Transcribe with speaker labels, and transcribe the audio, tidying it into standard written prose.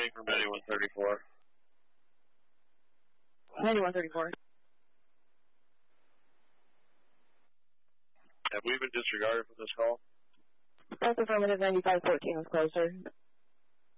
Speaker 1: waiting for 9134.
Speaker 2: 9134.
Speaker 1: Have we been disregarded from this call?
Speaker 2: That's affirmative. 9514 was closer.